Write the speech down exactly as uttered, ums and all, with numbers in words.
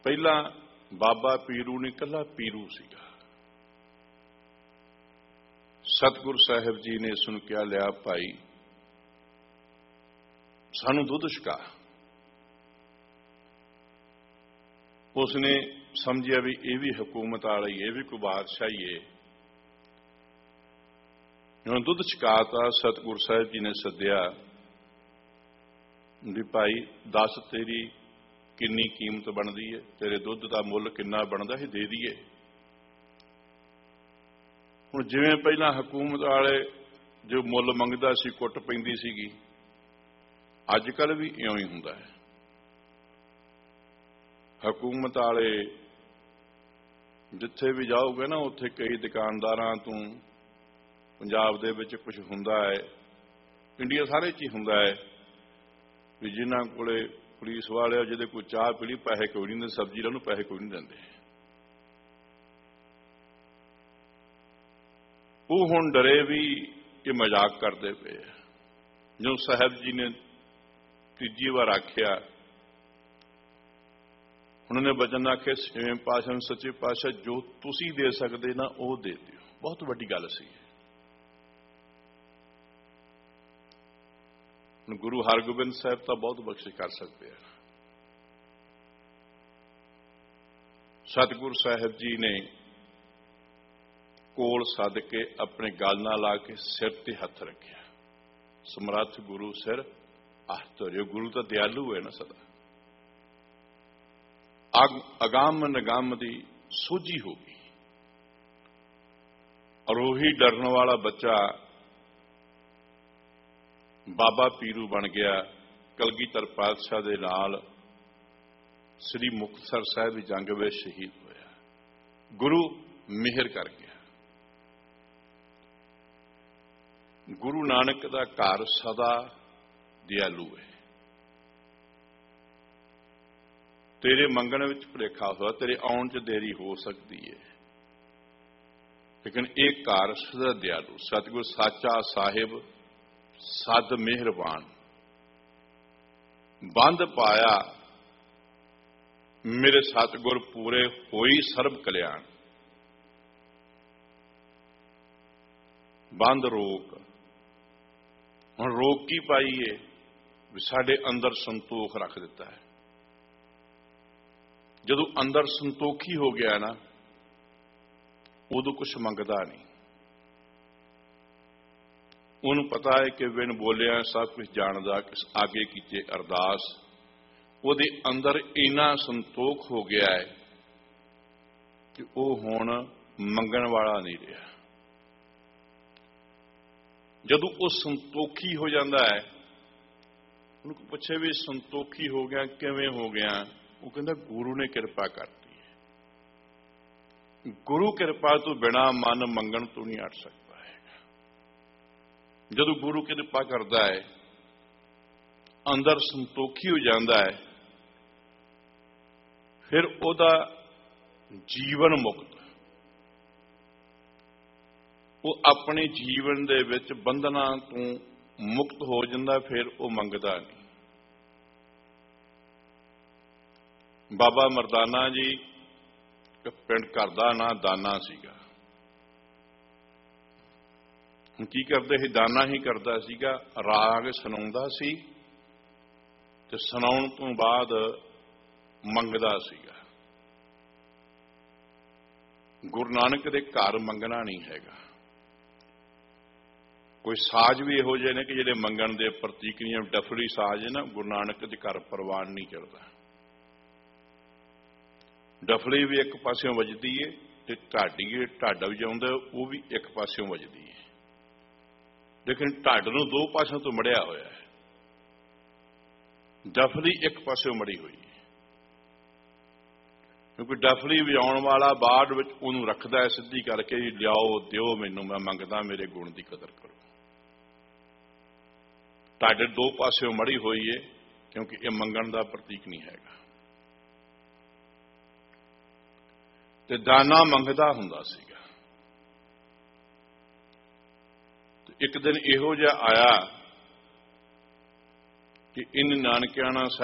ਪਹਿਲਾਂ ਬਾਬਾ ਪੀਰੂ ਨੇ ਇਕੱਲਾ ਪੀਰੂ ਸੀਗਾ। ਸਤਿਗੁਰੂ ਸਾਹਿਬ ਜੀ ਨੇ ਇਸ ਨੂੰ ਕਿਹਾ, ਲਿਆ ਭਾਈ ਸਾਨੂੰ ਦੁੱਧ ਛਕਾ। ਉਸਨੇ ਸਮਝਿਆ ਵੀ ਇਹ ਵੀ ਹਕੂਮਤ ਵਾਲਾ ਹੀ, ਇਹ ਵੀ ਕੋਈ ਬਾਦਸ਼ਾਹੀ ਹੈ। ਜਦੋਂ ਦੁੱਧ ਛਕਾਤਾ, ਸਤਿਗੁਰੂ ਸਾਹਿਬ ਜੀ ਨੇ ਸੱਦਿਆ ਵੀ ਭਾਈ ਦੱਸ ਤੇਰੀ ਕਿੰਨੀ ਕੀਮਤ ਬਣਦੀ ਹੈ, ਤੇਰੇ ਦੁੱਧ ਦਾ ਮੁੱਲ ਕਿੰਨਾ ਬਣਦਾ ਹੈ, ਦੇ ਦਈਏ। ਹੁਣ ਜਿਵੇਂ ਪਹਿਲਾਂ ਹਕੂਮਤ ਵਾਲੇ ਜੋ ਮੁੱਲ ਮੰਗਦਾ ਸੀ ਕੁੱਟ ਪੈਂਦੀ ਸੀਗੀ, ਅੱਜ ਕੱਲ੍ਹ ਵੀ ਇਉਂ ਹੀ ਹੁੰਦਾ ਹੈ। ਹਕੂਮਤ ਵਾਲੇ ਜਿੱਥੇ ਵੀ ਜਾਓਗੇ ਨਾ, ਉੱਥੇ ਕਈ ਦੁਕਾਨਦਾਰਾਂ ਤੋਂ ਪੰਜਾਬ ਦੇ ਵਿੱਚ ਕੁਝ ਹੁੰਦਾ ਹੈ, ਇੰਡੀਆ ਸਾਰੇ 'ਚ ਹੀ ਹੁੰਦਾ ਹੈ ਵੀ ਜਿਨ੍ਹਾਂ ਕੋਲੇ ਪੁਲਿਸ ਵਾਲੇ ਜਿਹਦੇ ਕੋਈ ਚਾਹ ਪੀ ਲਈ, ਪੈਸੇ ਕੋਈ ਨਹੀਂ ਦਿੰਦੇ, ਸਬਜ਼ੀ ਲੈ ਨੂੰ ਪੈਸੇ ਕੋਈ ਨਹੀਂ ਦਿੰਦੇ। ਉਹ ਹੁਣ ਡਰੇ ਵੀ ਇਹ ਮਜ਼ਾਕ ਕਰਦੇ ਪਏ ਆ। ਜਦੋਂ ਸਾਹਿਬ ਜੀ ਨੇ ਤੀਜੀ ਵਾਰ ਆਖਿਆ, ਉਹਨਾਂ ਨੇ ਬਚਨ ਆਖਿਆ, ਛੇਵੇਂ ਪਾਤਸ਼ਾਹ ਸੱਚੇ ਪਾਤਸ਼ਾਹ ਜੋ ਤੁਸੀਂ ਦੇ ਸਕਦੇ ਨਾ ਉਹ ਦੇ ਦਿਓ। ਬਹੁਤ ਵੱਡੀ ਗੱਲ ਸੀ। ਹੁਣ ਗੁਰੂ ਹਰਗੋਬਿੰਦ ਸਾਹਿਬ ਤਾਂ ਬਹੁਤ ਬਖਸ਼ਿਸ਼ ਕਰ ਸਕਦੇ ਆ। ਸਤਿਗੁਰੂ ਸਾਹਿਬ ਜੀ ਨੇ ਕੋਲ ਸੱਦ ਕੇ ਆਪਣੇ ਗਲ ਨਾਲ ਲਾ ਕੇ ਸਿਰ ਤੇ ਹੱਥ ਰੱਖਿਆ। ਸਮਰੱਥ ਗੁਰੂ ਸਿਰ ਹੱਥ ਧਰਿਓ। ਗੁਰੂ ਤਾਂ ਦਿਆਲੂ ਹੈ ਨਾ ਸਦਾ। ਅਗੰਮ ਨਿਗੰਮ ਦੀ ਸੋਝੀ ਹੋ ਗਈ, ਔਰ ਉਹੀ ਡਰਨ ਵਾਲਾ ਬੱਚਾ ਬਾਬਾ ਪੀਰੂ ਬਣ ਗਿਆ। ਕਲਗੀਧਰ ਪਾਤਸ਼ਾਹ ਦੇ ਨਾਲ ਸ੍ਰੀ ਮੁਕਤਸਰ ਸਾਹਿਬ ਦੀ ਜੰਗ ਵਿੱਚ ਸ਼ਹੀਦ ਹੋਇਆ। ਗੁਰੂ ਮਿਹਰ ਕਰ ਗਿਆ। ਗੁਰੂ ਨਾਨਕ ਦਾ ਘਰ ਸਦਾ ਦਿਆਲੂ ਹੈ। ਤੇਰੇ ਮੰਗਣ ਵਿੱਚ ਭੁਲੇਖਾ ਹੋਇਆ, ਤੇਰੇ ਆਉਣ 'ਚ ਦੇਰੀ ਹੋ ਸਕਦੀ ਹੈ, ਲੇਕਿਨ ਇਹ ਘਰ ਸਦਾ ਦਿਆਲੂ। ਸਤਿਗੁਰ ਸਾਚਾ ਸਾਹਿਬ ਸਦ ਮਿਹਰਬਾਨ, ਬੰਦ ਪਾਇਆ ਮੇਰੇ ਸਤਿਗੁਰ ਪੂਰੇ ਹੋਈ ਸਰਬ ਕਲਿਆਣ। ਬੰਦ ਰੋਕ, ਹੁਣ ਰੋਕ ਕੀ ਪਾਈਏ ਵੀ ਸਾਡੇ ਅੰਦਰ ਸੰਤੋਖ ਰੱਖ ਦਿੱਤਾ ਹੈ। ਜਦੋਂ ਅੰਦਰ ਸੰਤੋਖੀ ਹੋ ਗਿਆ ਨਾ, ਉਦੋਂ ਕੁਛ ਮੰਗਦਾ ਨਹੀਂ। ਉਹਨੂੰ ਪਤਾ ਹੈ ਕਿ ਬਿਨ ਬੋਲਿਆ ਸਭ ਕੁਝ ਜਾਣਦਾ, ਕਿਸ ਆਗੇ ਕੀਤੇ ਅਰਦਾਸ। ਉਹਦੇ ਅੰਦਰ ਇੰਨਾ ਸੰਤੋਖ ਹੋ ਗਿਆ ਹੈ ਕਿ ਉਹ ਹੁਣ ਮੰਗਣ ਵਾਲਾ ਨਹੀਂ ਰਿਹਾ। ਜਦੋਂ ਉਹ ਸੰਤੋਖੀ ਹੋ ਜਾਂਦਾ ਹੈ, ਉਹਨੂੰ ਪੁੱਛੇ ਵੀ ਸੰਤੋਖੀ ਹੋ ਗਿਆ ਕਿਵੇਂ ਹੋ ਗਿਆ? ਉਹ ਕਹਿੰਦਾ ਗੁਰੂ ਨੇ ਕਿਰਪਾ ਕਰਤੀ ਹੈ। ਗੁਰੂ ਕਿਰਪਾ ਤੋਂ ਬਿਨਾਂ ਮਨ ਮੰਗਣ ਤੋਂ ਨਹੀਂ ਹਟ ਸਕਦਾ। ਜਦੋਂ ਗੁਰੂ ਕਿਰਪਾ ਕਰਦਾ ਹੈ, ਅੰਦਰ ਸੰਤੋਖੀ ਹੋ ਜਾਂਦਾ ਹੈ, ਫਿਰ ਉਹਦਾ ਜੀਵਨ ਮੁਕਤ, ਉਹ ਆਪਣੇ ਜੀਵਨ ਦੇ ਵਿੱਚ ਬੰਧਨਾਂ ਤੋਂ ਮੁਕਤ ਹੋ ਜਾਂਦਾ। ਫਿਰ ਉਹ ਮੰਗਦਾ ਨਹੀਂ। ਬਾਬਾ ਮਰਦਾਨਾ ਜੀ ਪਿੰਡ ਘਰ ਦਾ ਨਾਂ ਦਾਨਾ ਸੀਗਾ। ਹੁਣ ਕੀ ਕਰਦੇ ਸੀ? ਦਾਨਾ ਹੀ ਕਰਦਾ ਸੀਗਾ। ਰਾਗ ਸੁਣਾਉਂਦਾ ਸੀ ਤੇ ਸੁਣਾਉਣ ਤੋਂ ਬਾਅਦ ਮੰਗਦਾ ਸੀਗਾ। ਗੁਰੂ ਨਾਨਕ ਦੇ ਘਰ ਮੰਗਣਾ ਨਹੀਂ ਹੈਗਾ। ਕੋਈ ਸਾਜ਼ ਵੀ ਇਹੋ ਜਿਹੇ ਨੇ ਕਿ ਜਿਹੜੇ ਮੰਗਣ ਦੇ ਪ੍ਰਤੀਕ ਨਹੀਂ। ਡਫਲੀ ਸਾਜ਼ ਹੈ ਨਾ, ਗੁਰੂ ਨਾਨਕ ਦੇ ਘਰ ਪ੍ਰਵਾਨ ਨਹੀਂ ਚੜਦਾ। ਡਫਲੀ ਵੀ ਇੱਕ ਪਾਸਿਓਂ ਵੱਜਦੀ ਹੈ ਤੇ ਢਾਡੀ ਢਾਡ ਵਜਾਉਂਦਾ, ਉਹ ਵੀ ਇੱਕ ਪਾਸਿਓਂ ਵੱਜਦੀ ਹੈ, ਲੇਕਿਨ ਢੱਡ ਨੂੰ ਦੋ ਪਾਸਿਓਂ ਤੋਂ ਮੜਿਆ ਹੋਇਆ ਹੈ। ਡਫਲੀ ਇੱਕ ਪਾਸਿਓਂ ਮੜੀ ਹੋਈ ਹੈ, ਕਿਉਂਕਿ ਡਫਲੀ ਵਜਾਉਣ ਵਾਲਾ ਬਾਅਦ ਵਿੱਚ ਉਹਨੂੰ ਰੱਖਦਾ ਹੈ ਸਿੱਧੀ ਕਰਕੇ, ਲਿਆਓ ਦਿਓ ਮੈਨੂੰ, ਮੈਂ ਮੰਗਦਾ, ਮੇਰੇ ਗੁਣ ਦੀ ਕਦਰ ਕਰੋ। ਢੱਡ ਦੋ ਪਾਸਿਓਂ ਮੜੀ ਹੋਈ ਹੈ ਕਿਉਂਕਿ ਇਹ ਮੰਗਣ ਦਾ ਪ੍ਰਤੀਕ ਨਹੀਂ ਹੈਗਾ। ਤੇ ਦਾਨਾ ਮੰਗਦਾ ਹੁੰਦਾ ਸੀਗਾ। ਇੱਕ ਦਿਨ ਇਹੋ ਜਿਹਾ ਆਇਆ ਕਿ ਇਨ ਨਾਨਕਿਆਣਾ